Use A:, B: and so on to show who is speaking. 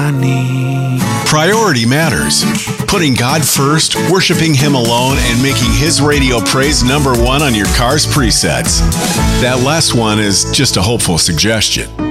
A: I need.
B: Priority matters. Putting God first, worshiping Him alone, and making His radio praise number one on your car's presets. That last one is just a hopeful suggestion.